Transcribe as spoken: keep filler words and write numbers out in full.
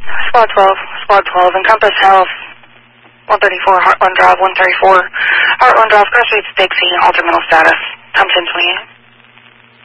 Squad twelve, Squad twelve, Encompass Health, one thirty-four, Heartland Drive, one thirty-four, Heartland Drive, Cross Streets, Dixie, alter mental status, time ten twenty-eight.